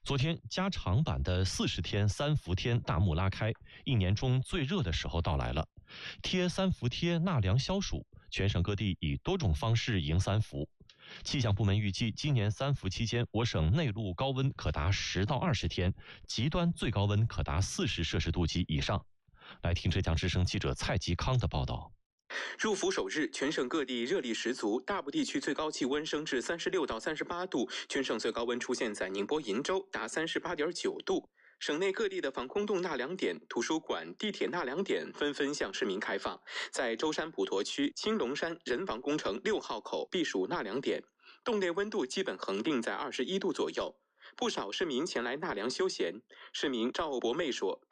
昨天加长版的40天三伏天大幕拉开，一年中最热的时候到来了。贴三伏贴纳凉消暑，全省各地以多种方式迎三伏。气象部门预计，今年三伏期间，我省内陆高温可达10到20天，极端最高温可达40摄氏度及以上。来听浙江之声记者蔡吉康的报道。 入伏首日，全省各地热力十足，大部地区最高气温升至36到38度，全省最高温出现在宁波鄞州，达38.9度。省内各地的防空洞纳凉点、图书馆、地铁纳凉点纷纷向市民开放。在舟山普陀区青龙山人防工程6号口避暑纳凉点，洞内温度基本恒定在21度左右。不少市民前来纳凉休闲。市民赵博妹说，